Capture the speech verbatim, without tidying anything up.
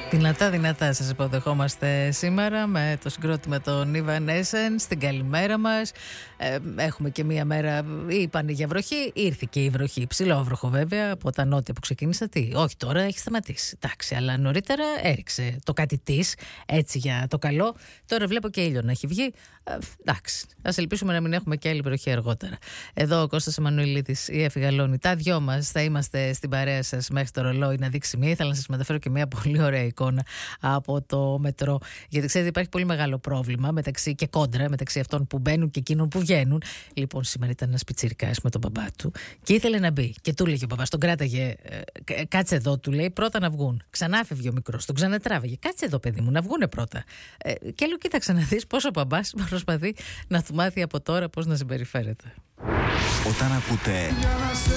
Δυνατά, δυνατά σας υποδεχόμαστε σήμερα με το συγκρότημα των Evanescence στην καλημέρα μας. Ε, έχουμε και μία μέρα, είπανε για βροχή, ήρθε και η βροχή. Ψηλόβροχο βέβαια από τα νότια που ξεκίνησα. Τι, όχι τώρα έχει σταματήσει. Εντάξει, αλλά νωρίτερα έριξε το κάτι της, έτσι για το καλό. Τώρα βλέπω και ήλιο να έχει βγει. Ε, εντάξει, ας ελπίσουμε να μην έχουμε και άλλη βροχή αργότερα. Εδώ ο Κώστας Εμμανουηλίδης, η Εφη Γαλώνη, τα δυο μας θα είμαστε στην παρέα σας μέχρι το ρολόι να δείξει μία. Ήθελα να σας μεταφέρω και μία πολύ ωραία εικόνα από το μετρό. Γιατί ξέρετε, υπάρχει πολύ μεγάλο πρόβλημα μεταξύ και κόντρα μεταξύ αυτών που μπαίνουν και εκείνων που βγαίνουν. Λοιπόν, σήμερα ήταν ένας πιτσιρικάς με τον μπαμπά του και ήθελε να μπει. Και του λέγε ο μπαμπάς, τον κράταγε, ε, κάτσε εδώ, του λέει, πρώτα να βγουν. Ξανά φεύγει ο μικρός, τον ξανατράβηγε. Κάτσε εδώ, παιδί μου, να βγούνε πρώτα. Ε, και λέω, κοίταξε να δεις πόσο ο μπαμπάς προσπαθεί να του μάθει από τώρα πώς να συμπεριφέρεται. Όταν ακούτε